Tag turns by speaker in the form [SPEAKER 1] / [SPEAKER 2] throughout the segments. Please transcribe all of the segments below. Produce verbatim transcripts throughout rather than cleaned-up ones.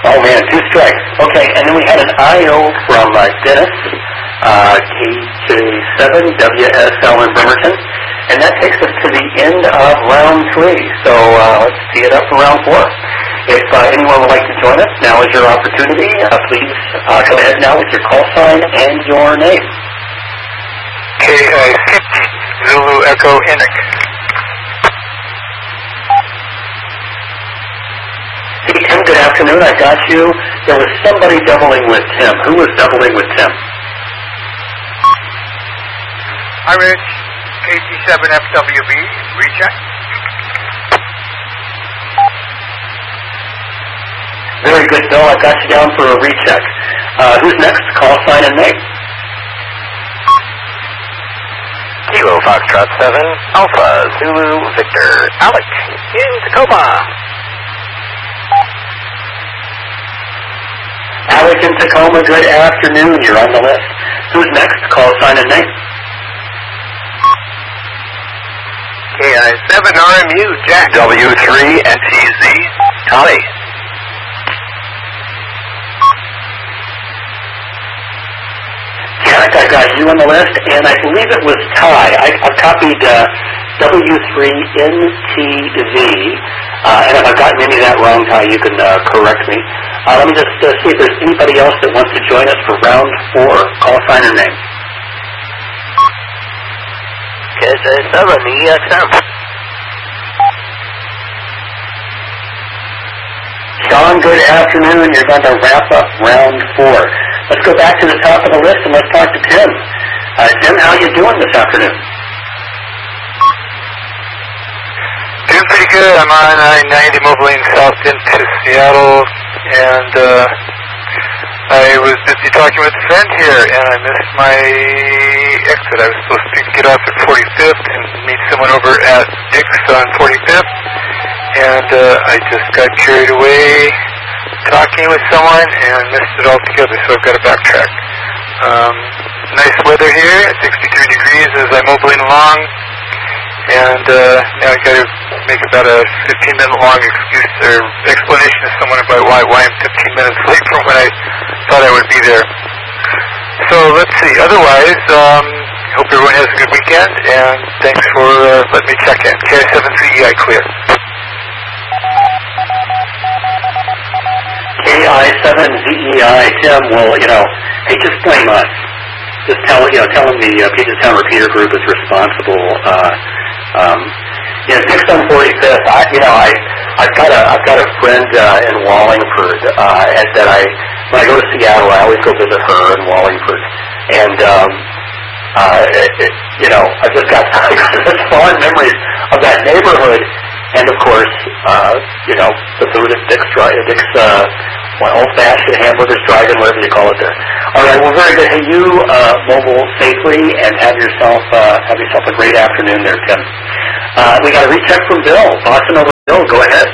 [SPEAKER 1] Oh, man, two strikes. Okay, and then we had an I O from uh, Dennis, uh, K J seven W S L in Bremerton, and that takes us to the end of round three. So uh, let's tee it up for round four. If uh, anyone would like to join us, now is your opportunity. Uh, please uh, go ahead now with your call sign and your name.
[SPEAKER 2] K I fifty, Zulu Echo Innick.
[SPEAKER 1] Hey, Tim, good afternoon. I got you. There was somebody doubling with Tim. Who was doubling with Tim?
[SPEAKER 2] Hi, Rich. K T seven F W B, recheck.
[SPEAKER 1] Very good, Bill. I got you down for a recheck. Uh, who's next? Call sign and name.
[SPEAKER 3] Kilo Foxtrot seven, Alpha, Zulu, Victor, Alex, in Tacoma.
[SPEAKER 1] Alex in Tacoma, good afternoon. You're on the list. Who's next? Call sign and name.
[SPEAKER 3] K I seven R M U, Jack. W three N T Z, Tommy.
[SPEAKER 1] Jack, I got you on the list, and I believe it was Ty. I, I copied uh, W three N T Z, uh, and if I've gotten any of that wrong, Ty, you can uh, correct me. Uh, let me just uh, see if there's anybody else that wants to join us for round four. Call sign and name.
[SPEAKER 3] K J seven E X M.
[SPEAKER 1] Sean, good afternoon. You're going to wrap up round four. Let's go back to the top of the list and let's talk to Tim. Uh, Tim, how are you doing this afternoon?
[SPEAKER 2] Doing pretty good. I'm on I ninety moving south into Seattle, and uh, I was busy talking with a friend here, and I missed my exit. I was supposed to get off at forty-fifth and meet someone over at Dick's on forty-fifth, and uh, I just got carried away talking with someone and missed it altogether, so I've got to backtrack. Um, nice weather here, sixty-three degrees as I'm mobiling along, and uh, now I've got to make about a fifteen minute long excuse or explanation to someone about why, why I'm fifteen minutes late from when I thought I would be there. So let's see, otherwise, um, hope everyone has a good weekend, and thanks for uh, letting me check in. K I seven Z E I clear.
[SPEAKER 1] K I seven Z E I, Tim, well, you know, hey, just blame us. Just tell, you know, tell them the uh, Puget Sound Repeater Group is responsible. Uh, um, you know, Dick's on forty-fifth, I, you know, I, I've got a, I've got a friend uh, in Wallingford uh, that I, when I go to Seattle, I always go visit her in Wallingford. And, um, uh, it, it, you know, I just got, I got such fond memories of that neighborhood. And, of course, uh, you know, the food at Dick's, Dick's uh, well, old-fashioned hamburgers, drive-in, whatever you call it there. All right, well, very good. Hey, you uh, mobile safely and have yourself uh, have yourself a great afternoon there, Tim. Uh, we got a recheck from Bill. Boston over Bill. Go ahead.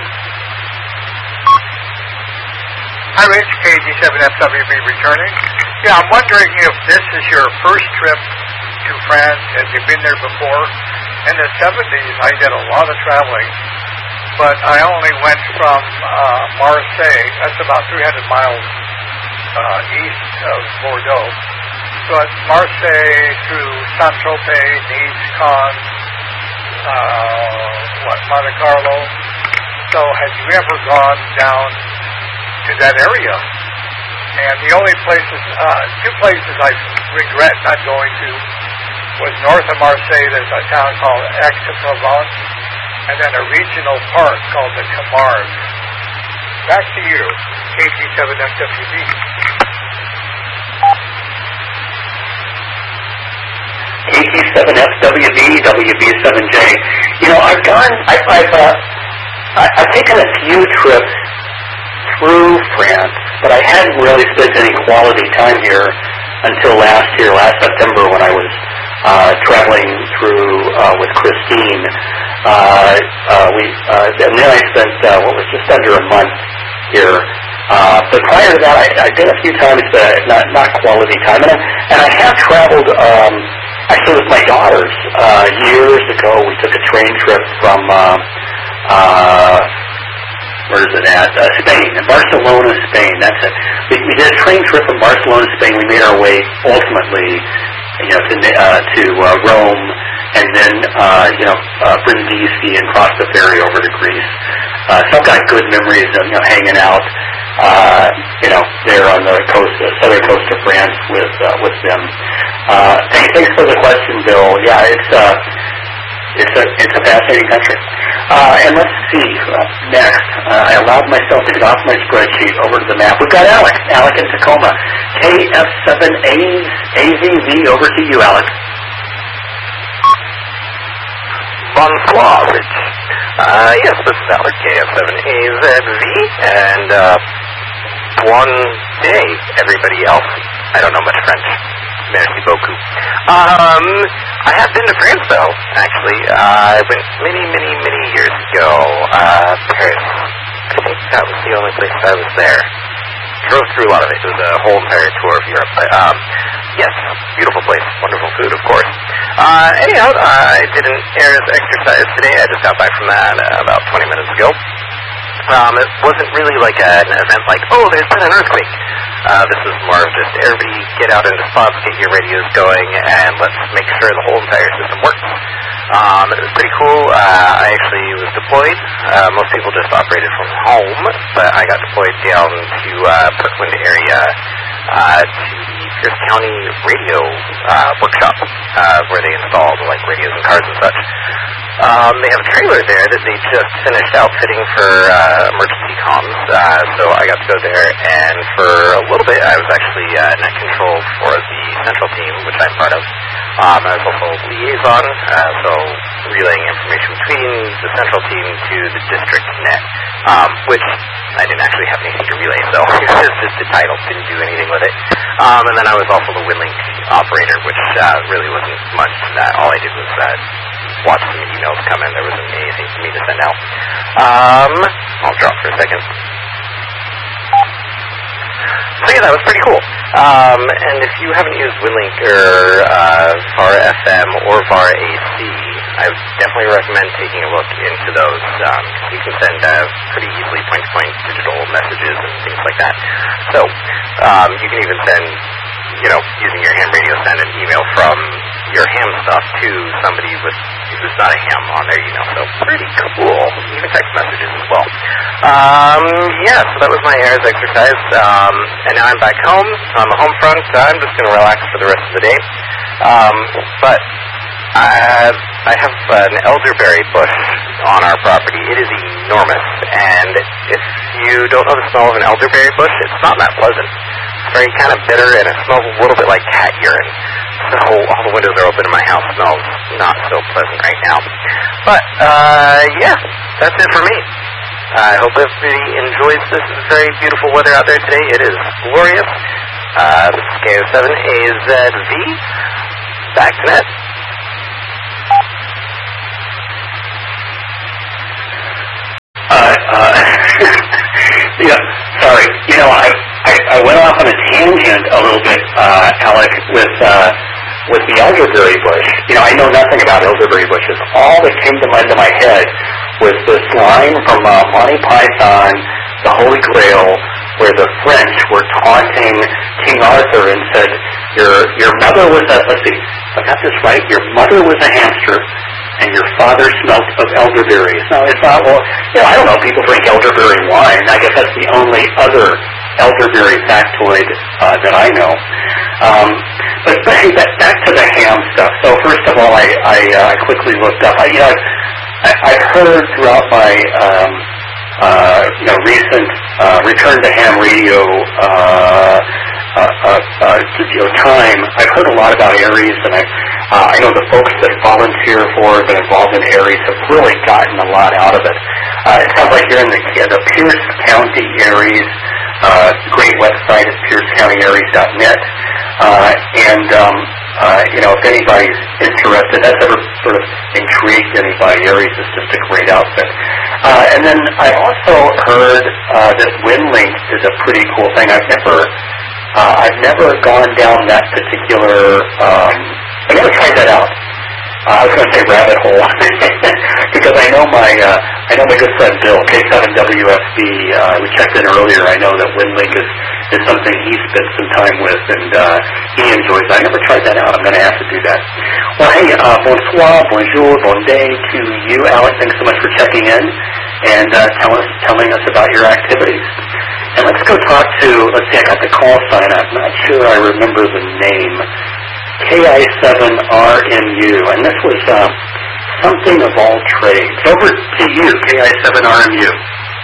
[SPEAKER 2] Hi, Rich. K G seven F W B returning. Yeah, I'm wondering if this is your first trip to France. Have you been there before? In the seventies, I did a lot of traveling, but I only went from uh, Marseille, that's about three hundred miles uh, east of Bordeaux. So it's Marseille through Saint-Tropez, Nice, Cannes, uh, what, Monte Carlo. So have you ever gone down to that area? And the only places, uh, two places I regret not going to was north of Marseille. There's a town called Aix-en-Provence, and then a regional park called the Camargue. Back to you, K G seven F W B.
[SPEAKER 1] K G seven F W B, W B seven J. You know, I've gone, I've, I've, uh, I've taken a few trips through France, but I hadn't really spent any quality time here until last year, last September, when I was Uh, traveling through uh, with Christine. Uh, uh, we uh, and then I spent uh, what was just under a month here. Uh, but prior to that, I, I did a few times, uh, not not quality time, and I, and I have traveled um, actually with my daughters. Uh, years ago, we took a train trip from uh, uh, where is it at? Uh, Spain, Barcelona, Spain. That's it. We, we did a train trip from Barcelona, Spain. We made our way ultimately, you know, to uh, to uh, Rome, and then uh, you know uh, Brindisi, and cross the ferry over to Greece. Uh, so I've got good memories of you know hanging out, uh, you know, there on the coast, uh, southern coast of France with uh, with them. Uh, thanks, thanks for the question, Bill. Yeah, it's uh, it's a it's a fascinating country. Uh, and let's see uh, next. Uh, I allowed myself to get off my spreadsheet over to the map. We've got Alec, Alec in Tacoma, K F seven A Z V. Over to you, Alec.
[SPEAKER 3] Bonsoir, Rich. Uh, yes, this is Alec, K F seven A Z V, and, uh, one day, everybody else. I don't know much French. Merci beaucoup. Um, I have been to France, though, actually. Uh, I went many, many, many years ago. Uh, Paris. I think that was the only place I was there. Drove through a lot of it. It was a whole entire tour of Europe. But, um, yes, beautiful place. Wonderful food, of course. Uh, anyhow, I did an airs exercise today. I just got back from that uh, about twenty minutes ago. Um, it wasn't really like an event like, oh, there's been an earthquake. Uh, this is more of just everybody get out into spots, get your radios going, and let's make sure the whole entire system works. Um, it was pretty cool. Uh, I actually was deployed. Uh, most people just operated from home, but I got deployed down to uh, Parkland area uh, to the Pierce County radio uh, workshop uh, where they installed like radios and cars and such. Um, they have a trailer there that they just finished outfitting for uh, emergency comms, uh, so I got to go there, and for a little bit I was actually uh, net control for the central team, which I'm part of. Um, I was also liaison, uh, so relaying information between the central team to the district net, um, which I didn't actually have anything to relay, so it was just the title, didn't do anything with it. Um, and then I was also the WinLink operator, which uh, really wasn't much to that. All I did was uh, watch some emails come in. There wasn't anything for me to send out. Um, I'll drop for a second. So yeah, that was pretty cool. Um, and if you haven't used WinLink or uh, V A R F M or V A R A C, I would definitely recommend taking a look into those. Um, you can send uh, pretty easily point-to-point digital messages and things like that. So um, you can even send, you know, using your ham radio, send an email from your ham stuff to somebody with who's not a ham on their email. So pretty cool. Even text messages as well. Um, yeah, so that was my airs exercise. Um, and now I'm back home on the home front. I'm just going to relax for the rest of the day. Um, but I, I have an elderberry bush on our property. It is enormous. And if you don't know the smell of an elderberry bush, it's not that pleasant. It's very kind of bitter, and it smells a little bit like cat urine. So all the windows are open in my house. It smells not so pleasant right now. But, uh, yeah, that's it for me. I hope everybody enjoys this. It's very beautiful weather out there today. It is glorious. Uh, this is K O seven A Z V. Back to net.
[SPEAKER 1] Uh, uh, yeah, sorry. You know, I, I, I went off on a tangent a little bit, uh, Alec, with, uh, with the elderberry bush. You know, I know nothing about elderberry bushes. All that came to mind to my head was this line from uh, Monty Python, The Holy Grail, where the French were taunting King Arthur and said, your your mother was a, let's see, I got this right, your mother was a hamster, and your father smelt of elderberries. Now, it's not, well, you know, I don't know, people drink elderberry wine. I guess that's the only other elderberry factoid uh, that I know. Um, but back, back to the ham stuff. So first of all, I, I uh, quickly looked up. I, you know, I, I've heard throughout my um, uh, you know, recent uh, return to ham radio uh, uh, uh, uh, you know, time, I've heard a lot about ARES, and I, uh, I know the folks that volunteer for, been involved in ARES, have really gotten a lot out of it. Uh, it sounds like you're in the, the Pierce County ARES. Uh, great website is pierce county ares dot net. Uh, and, um, uh, you know, if anybody's interested, that's ever sort of intrigued anybody, ARES is just a great outfit. Uh, and then I also heard uh, that WinLink is a pretty cool thing. I've never, uh, I've never gone down that particular, um, I've never tried that out. Uh, I was going to say rabbit hole, because I know my uh, I know my good friend Bill, K seven W F B, uh, we checked in earlier. I know that WinLink is, is something he spent some time with, and uh, he enjoys that. I never tried that out. I'm going to have to do that. Well, hey, uh, bonsoir, bonjour, bon day to you, Alex. Thanks so much for checking in and uh, tell us, telling us about your activities. And let's go talk to, let's see, I got the call sign. I'm not sure I remember the name. K I seven R M U, and this was uh, something of all trades. Over to you, K I seven R M U.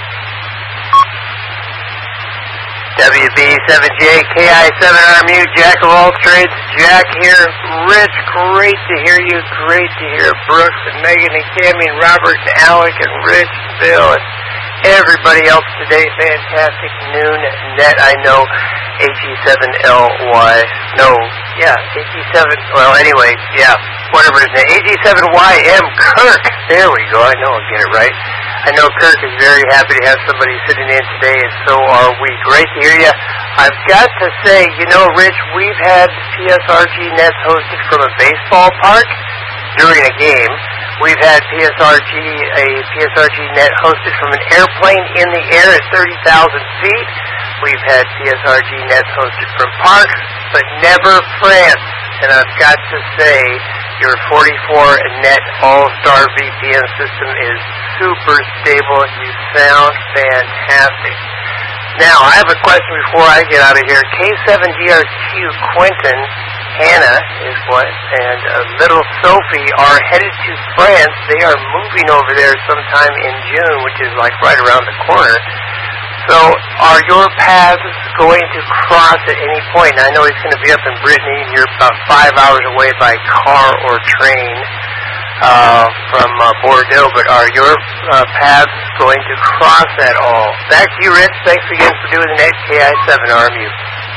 [SPEAKER 4] W B seven J, K I seven R M U, Jack of all trades. Jack here. Rich, great to hear you. Great to hear Brooks and Megan and Cammie and Robert and Alec and Rich and Bill and everybody else today. Fantastic noon net. I know A G seven L Y. No, yeah, A G seven. Well, anyway, yeah, whatever his name. A G seven Y M Kirk. There we go. I know I'll get it right. I know Kirk is very happy to have somebody sitting in today, and so are we. Great to hear you. I've got to say, you know, Rich, we've had P S R G nets hosted from a baseball park during a game. We've had P S R G, a P S R G net hosted from an airplane in the air at thirty thousand feet. We've had P S R G nets hosted from parks, but never France. And I've got to say, your forty-four net All-Star V P N system is super stable. You sound fantastic. Now, I have a question before I get out of here. K seven G R Q Quentin, Hannah is what, and uh, little Sophie are headed to France. They are moving over there sometime in June, which is like right around the corner. So, are your paths going to cross at any point? Now, I know he's going to be up in Brittany, and you're about five hours away by car or train uh, from uh, Bordeaux, but are your uh, paths going to cross at all? Back to you, Rich. Thanks again for doing the next K I seven R M U.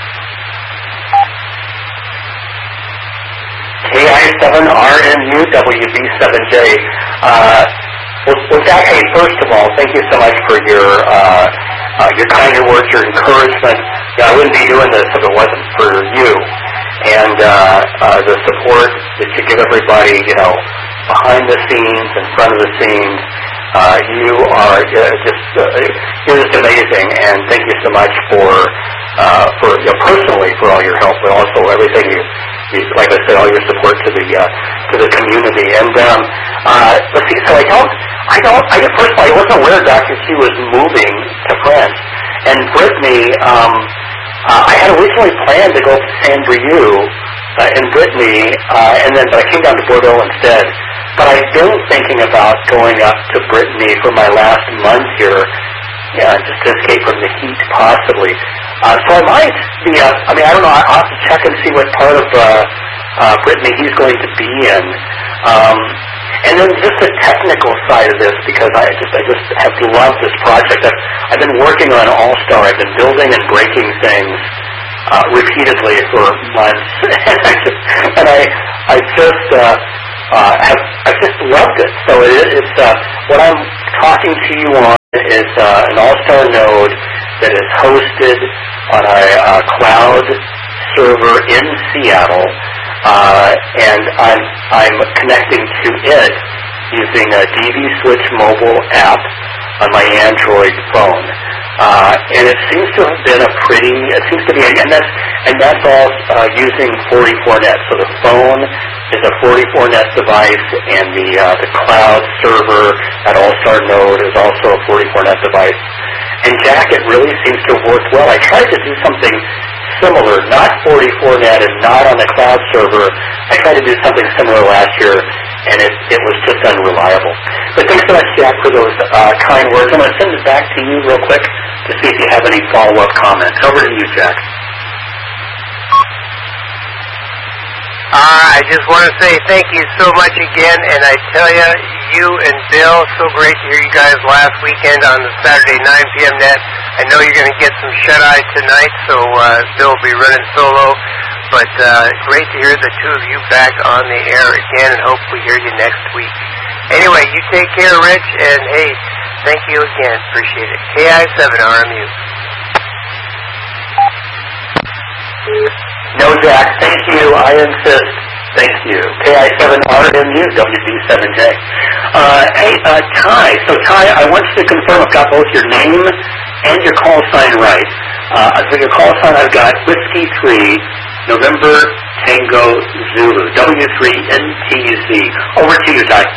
[SPEAKER 1] K I seven R M U, W B seven J. Uh, well, well, Jack, hey, first of all, thank you so much for your uh, uh, your kinder words, your encouragement. Yeah, I wouldn't be doing this if it wasn't for you and uh, uh, the support that you give everybody, you know, behind the scenes, in front of the scenes. Uh, you are uh, just uh, you're just amazing, and thank you so much for uh, for you know, personally for all your help, but also everything you, you like I said, all your support to the uh, to the community. And um, uh, let's see, so I don't, I don't, I personally I wasn't aware Doctor Q was moving to France, and Brittany. Um, uh, I had originally planned to go to Saint-Brieuc uh, in Brittany, uh, and then but I came down to Bordeaux instead. But I've been thinking about going up to Brittany for my last month here, yeah, just to escape from the heat, possibly. Uh, so I might be, uh, I mean, I don't know, I'll have to check and see what part of uh, uh, Brittany he's going to be in. Um, and then just the technical side of this, because I just I just have loved this project. I've, I've been working on All-Star. I've been building and breaking things uh, repeatedly for months. and I just, and I, I just uh, uh, have, I've just loved it. So it, it's, uh, what I'm talking to you on is uh, an All-Star node that is hosted on a uh, cloud server in Seattle, uh, and I'm I'm connecting to it using a D V Switch mobile app on my Android phone, uh, and it seems to have been a pretty. It seems to be, and that's and that's all uh, using forty-four net. So the phone is a forty-four net device, and the uh, the cloud server at All-Star Node is also a forty-four net device. And Jack, it really seems to have worked well. I tried to do something similar, not forty-four net and not on the cloud server. I tried to do something similar last year, and it, it was just unreliable. But thanks so much, Jack, for those uh, kind words. I'm going to send it back to you real quick to see if you have any follow-up comments. Over to you, Jack.
[SPEAKER 4] Uh, I just want to say thank you so much again, and I tell you, you and Bill, so great to hear you guys last weekend on the Saturday nine p.m. net. I know you're going to get some shut-eye tonight, so uh, Bill will be running solo, but uh, great to hear the two of you back on the air again, and hope we hear you next week. Anyway, you take care, Rich, and hey, thank you again. Appreciate it. K I seven R M U.
[SPEAKER 1] No, Jack, thank you. I insist Thank you. K I seven R M U, W B seven J. Uh, hey, uh, Ty. So, Ty, I want you to confirm I've got both your name and your call sign right. Uh, for your call sign, I've got Whiskey three, November Tango Zulu, W three N T Z. Over to you, Ty.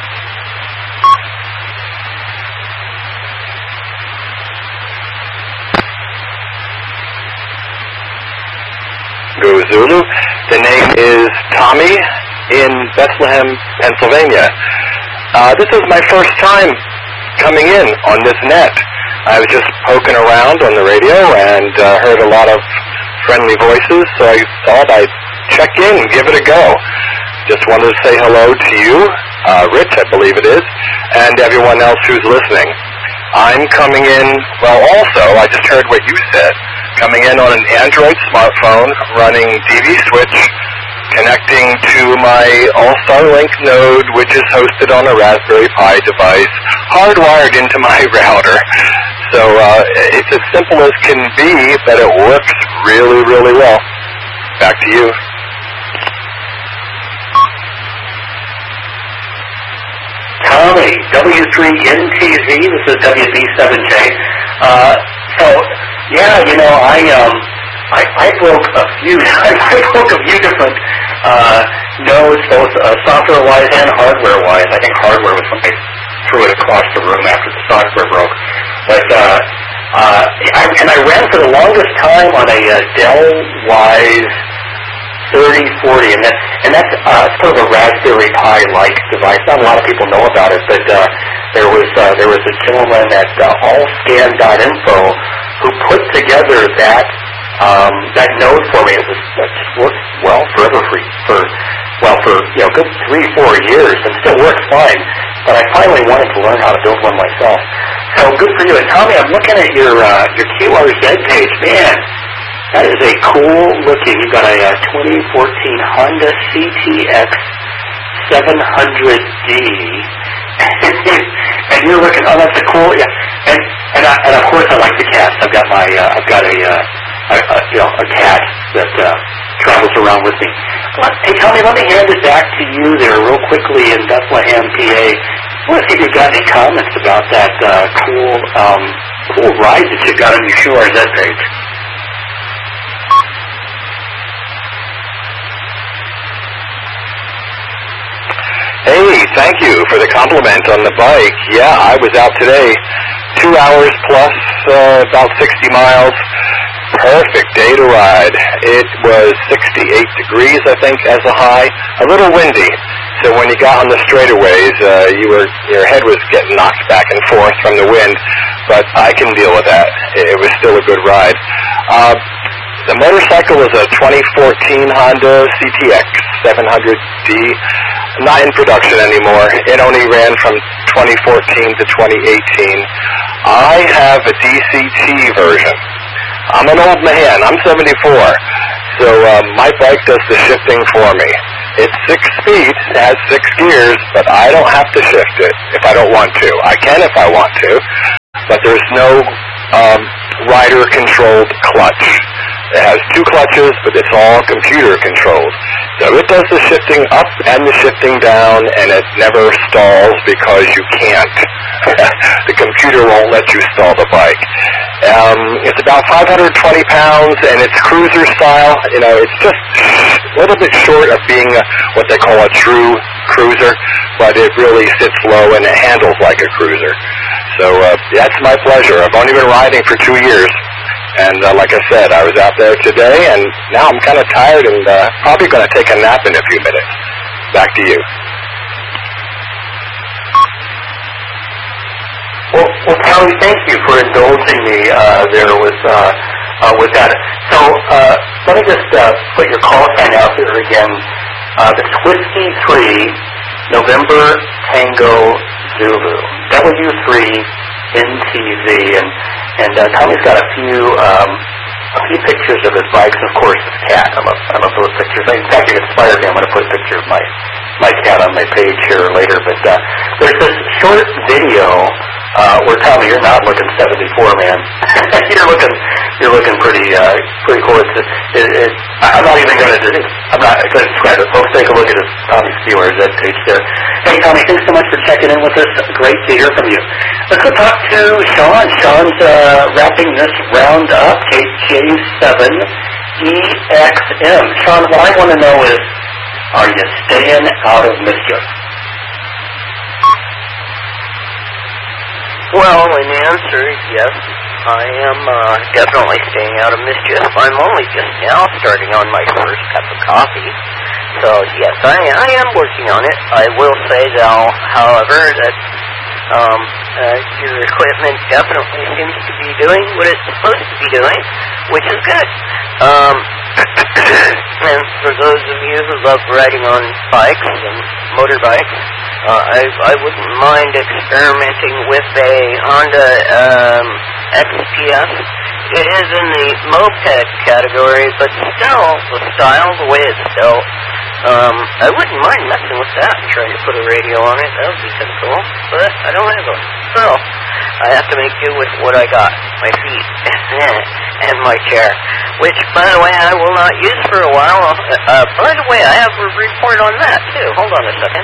[SPEAKER 3] Zulu. The name is Tommy in Bethlehem, Pennsylvania. Uh, this is my first time coming in on this net. I was just poking around on the radio and uh, heard a lot of friendly voices, so I thought I'd check in and give it a go. Just wanted to say hello to you, uh, Rich, I believe it is, and everyone else who's listening. I'm coming in, well, also, I just heard what you said, coming in on an Android smartphone, running D V Switch, connecting to my All-Star Link node, which is hosted on a Raspberry Pi device, hardwired into my router. So uh, it's as simple as can be, but it works really, really well. Back to you.
[SPEAKER 1] Tommy, W three N T Z, this is W B seven J. Uh, so, yeah, you know, I um, I, I broke a few, I broke a few different uh, nodes, both uh, software-wise and hardware-wise. I think hardware was when I threw it across the room after the software broke. But uh, uh, I, and I ran for the longest time on a uh, Dell Wise thirty forty, and that's and that's uh, sort of a Raspberry Pi-like device. Not a lot of people know about it, but uh, there was uh, there was a gentleman at uh, allscan dot info who put together that um, that node for me. It was it just worked well forever for for well for you know good three four years, and still works fine. But I finally wanted to learn how to build one myself. So good for you. And Tommy, I'm looking at your uh, your Q R Z page, man. That is a cool looking. You've got a uh, twenty fourteen Honda C T X seven hundred D, and you're looking. Oh, that's a cool. Yeah, and and, I, and of course I like the cats. I've got my. Uh, I've got a, uh, a, a you know a cat that uh, travels around with me. Hey, Tommy, let me hand it back to you there real quickly in Bethlehem, P A. I want to see if you've got any comments about that uh, cool um, cool ride that you've got on your Q R Z page.
[SPEAKER 3] Hey, thank you for the compliment on the bike. Yeah, I was out today, two hours plus, uh, about sixty miles. Perfect day to ride. It was sixty-eight degrees, I think, as a high. A little windy, so when you got on the straightaways, uh, you were your head was getting knocked back and forth from the wind. But I can deal with that. It was still a good ride. Uh, the motorcycle is a twenty fourteen Honda C T X seven hundred D. Not in production anymore. It only ran from twenty fourteen to twenty eighteen. I have a D C T version. I'm an old man. I'm seventy-four. So uh, my bike does the shifting for me. It's six speed. It has six gears, but I don't have to shift it if I don't want to. I can if I want to, but there's no um, rider-controlled clutch. It has two clutches, but it's all computer-controlled. So it does the shifting up and the shifting down, and it never stalls because you can't. The computer won't let you stall the bike. Um, it's about five hundred twenty pounds, and it's cruiser style. You know, it's just a little bit short of being a, what they call a true cruiser, but it really sits low and it handles like a cruiser. So uh, that's my pleasure. I've only been riding for two years. And uh, like I said, I was out there today, and now I'm kind of tired and uh, probably going to take a nap in a few minutes. Back to you.
[SPEAKER 1] Well, well, Tommy, thank you for indulging me uh, there with uh, uh, with that. So uh, let me just uh, put your call sign out there again. Uh, it's Whiskey three, November Tango Zulu, W three N T Z, and and uh, Tommy's got a few um, a few pictures of his bikes, and of course his cat. I'm a I'm a those pictures. In fact, it inspired me. I'm going to put a picture of my my cat on my page here later. But uh, there's this short video uh, where Tommy, you're not looking seventy-four, man. you're looking you're looking pretty uh, uh, pretty cool. It's, it, it, I'm not even going to. I'm not going to describe it. Folks, take a look at his Tommy Steelers that page there. Hey, Tommy, thanks so much for checking in with us. Great to hear from you. Let's go talk to Sean. Sean's uh, wrapping this round up. K J seven E X M. Sean, what I want to know is, are you staying out of mischief?
[SPEAKER 4] Well, in answer, yes, I am uh, definitely staying out of mischief. I'm only just now starting on my first cup of coffee. So, yes, I, I am working on it. I will say, though, however, that um, uh, your equipment definitely seems to be doing what it's supposed to be doing, which is good. Um, and for those of you who love riding on bikes and motorbikes, uh, I, I wouldn't mind experimenting with a Honda um, X P S. It is in the moped category, but still, the style, the way it's built, um, I wouldn't mind messing with that and trying to put a radio on it. That would be kind of cool, but I don't have one. So, I have to make do with what I got, my feet and my chair, which, by the way, I will not use for a while. Uh, by the way, I have a report on that, too. Hold on a second.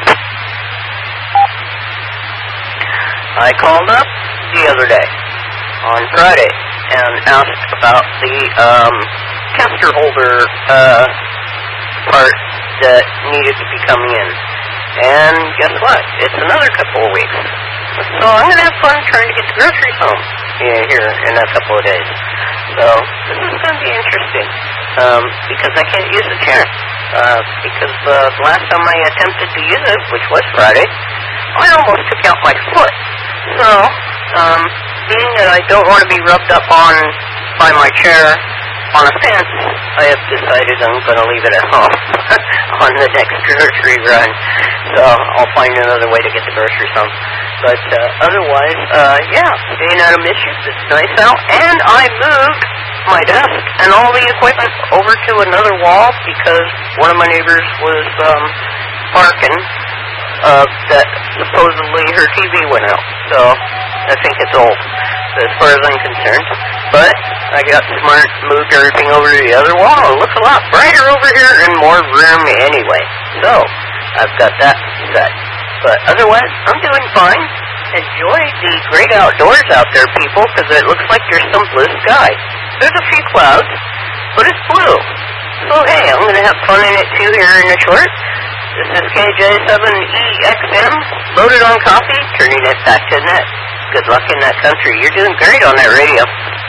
[SPEAKER 4] I called up the other day, on Friday, and asked about the um, caster holder uh, part that needed to be coming in. And guess what? It's another couple of weeks. So I'm going to have fun trying to get the groceries home here in a couple of days. So this is going to be interesting, um, because I can't use the chair. Uh, because uh, the last time I attempted to use it, which was Friday, I almost took out my foot. So, um, being that I don't want to be rubbed up on by my chair on a fence, I have decided I'm going to leave it at home on the next grocery run. So I'll find another way to get the groceries home. But uh, otherwise, uh, yeah, staying out of mischief. It's nice out. And I moved my desk and all the equipment over to another wall because one of my neighbors was um, barking uh, that supposedly her T V went out. So I think it's old, as far as I'm concerned. But I got smart, moved everything over to the other wall. It looks a lot brighter over here and more room anyway. So I've got that set. But otherwise, I'm doing fine. Enjoy the great outdoors out there, people, because it looks like there's some blue sky. There's a few clouds, but it's blue. So hey, I'm going to have fun in it too here in the short. This is K J seven E X M, loaded on coffee, turning it back to net. Good luck in that country. You're doing great on that radio.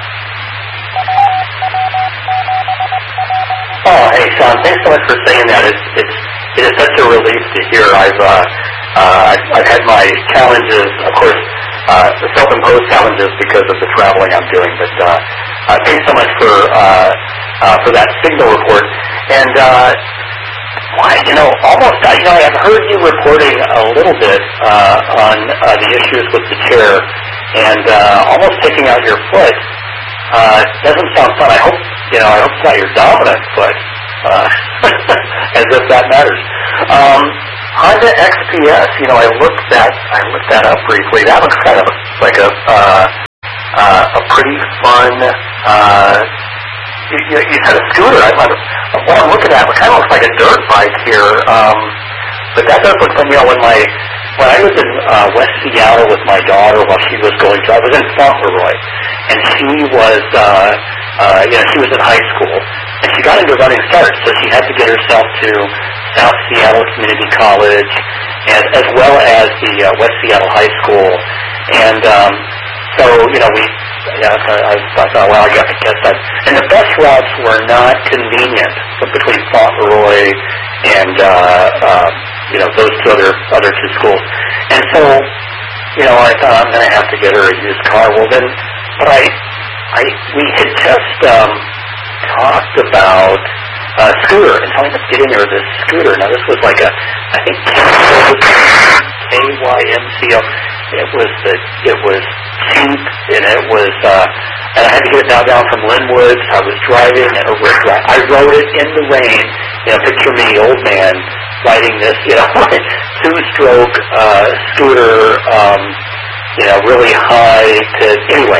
[SPEAKER 1] Oh, hey, Sean, thanks so much for saying that. It's, it's, it is such a relief to hear. I've, uh, uh, I've, I've had my challenges, of course, uh, the self-imposed challenges because of the traveling I'm doing, but uh, uh, thanks so much for, uh, uh, for that signal report. And, uh, why, you know, almost, you know, I've heard you reporting a little bit uh, on uh, the issues with the chair, and uh, almost taking out your foot uh, doesn't sound fun. I hope, you know, I hope it's not your dominant foot, uh, as if that matters. Um, Honda X P S, you know, I looked that, I looked that up briefly. That looks kind of like a uh, uh, a pretty fun. Uh, You, you, you said a scooter. I, I, what I'm looking at, it kind of looks like a dirt bike here, um, but that does look fun. You know, when my when I was in uh, West Seattle with my daughter while she was going to, I was in Fauntleroy, and she was, uh, uh, you know, she was in high school, and she got into running start, so she had to get herself to South Seattle Community College, and as well as the uh, West Seattle High School, and um, so you know we. Yeah, I, I thought, well, I got to guess that. And the bus routes were not convenient between Fauntleroy and, uh, uh, you know, those two other other two schools. And so, you know, I thought I'm going to have to get her a used car. Well, then, but I, I, we had just um, talked about a scooter, and so I ended up getting her this scooter. Now, this was like a, I think, K Y M C O. It was the, it was cheap, and it was, uh, and I had to get it now down from Linwood. I was driving, and I rode it in the rain. You know, picture me, old man, riding this, you know, two-stroke uh, scooter, um, you know, really high to, anyway.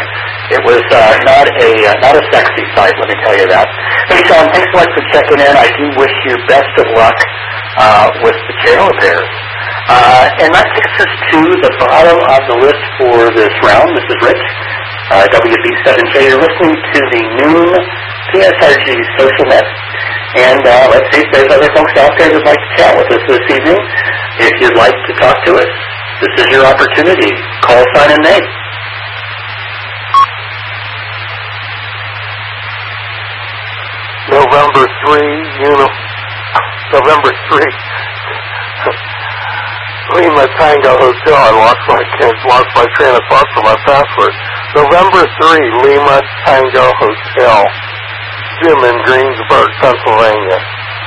[SPEAKER 1] It was uh, not a uh, not a sexy sight, let me tell you that. Hey, Sean, thanks so much for checking in. I do wish you best of luck uh, with the jail affairs. Uh, and that takes us to the bottom of the list for this round. This is Rich, uh, W B seven J. You're listening to the noon P S R G Social Net. And uh, let's see if there's other folks out there that would like to chat with us this evening. If you'd like to talk to us, this is your opportunity. Call, sign, and name.
[SPEAKER 5] November three, you know, November three, Lima Tango Hotel. I lost my lost my train of thought for my password. November three, Lima Tango Hotel, Jim in Greensburg, Pennsylvania.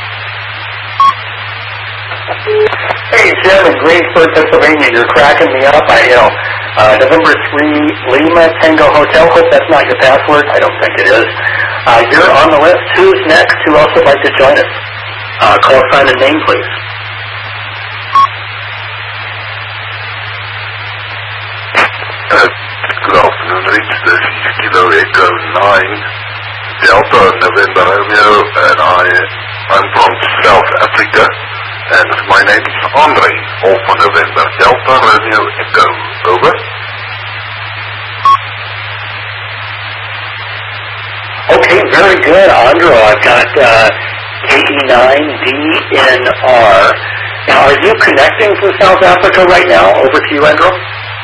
[SPEAKER 1] Hey, Jim in Greensburg, Pennsylvania. You're cracking me up. I know. Uh, November three, Lima Tango Hotel. Hope that's not your password. I don't think it is. Uh, you're on the list. Who's next? Who else would like to join us? Uh, call, sign, and name, please.
[SPEAKER 6] Uh, good afternoon, Rich. This is Kilo Echo nine, Delta November Romeo, and I, I'm from South Africa, and my name is Andre, Alpha November, Delta Romeo Echo. Over.
[SPEAKER 1] Okay, very good, Andrew. I've got uh, K E nine D N R. Now, are you connecting from South Africa right now? Over to you, Andrew.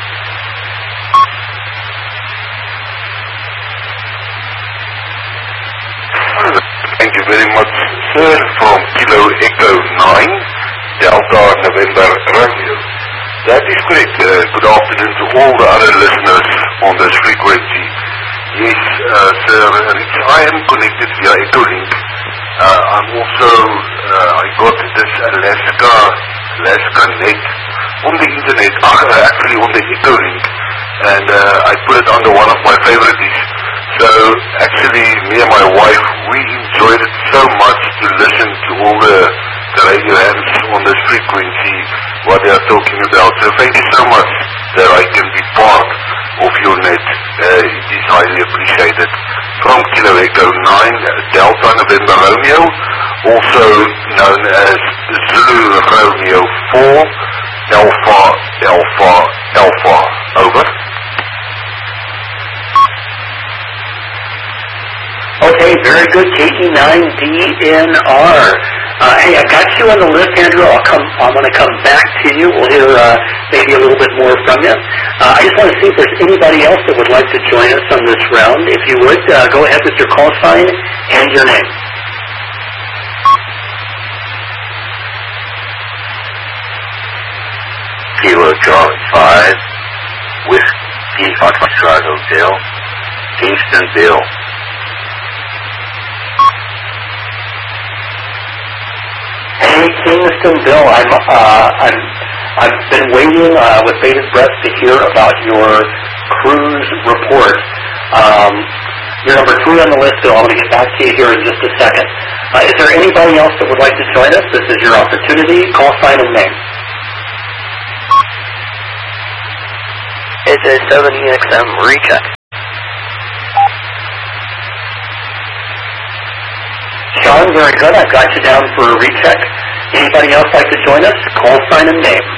[SPEAKER 6] Thank you very much, sir, from Kilo Echo nine, Delta November Romeo. That is correct. Uh, good afternoon to all the other listeners on this frequency. Yes, uh, sir, Rich, I am connected via Echolink. Uh, I'm also, uh, I got this Alaska, Alaska net on the internet, uh, actually on the Echolink, and uh, I put it under one of my favorites. So, actually, me and my wife, we enjoyed it so much to listen to all the, the radio hands on this frequency, what they are talking about. So, thank you so much that I can be part of your net. Uh, it is highly appreciated. From Kilo Echo nine, Delta November Romeo, also known as Zulu Romeo four, Alpha, Alpha, Alpha. Over.
[SPEAKER 1] Okay, very good. K E nine D N R. Uh, hey, I got you on the list, Andrew. I'll come. I'm going to come back to you. We'll hear uh, maybe a little bit more from you. Uh, I just want to see if there's anybody else that would like to join us on this round. If you would, uh, go ahead with your call sign and your name.
[SPEAKER 6] Kilo Charlie five, Whiskey Foxtrot Hotel, Kingston Bill.
[SPEAKER 1] Hey, Kingston Bill, I'm, uh, I'm, I've been waiting uh, with bated breath to hear about your cruise report. Um, you're number three on the list, Bill. I'm going to get back to you here in just a second. Uh, is there anybody else that would like to join us? This is your opportunity. Call, sign, and name.
[SPEAKER 4] It's a seven E X M recheck.
[SPEAKER 1] Sean, very good. I've got you down for a recheck. Anybody else like to join us? Call, sign, and name.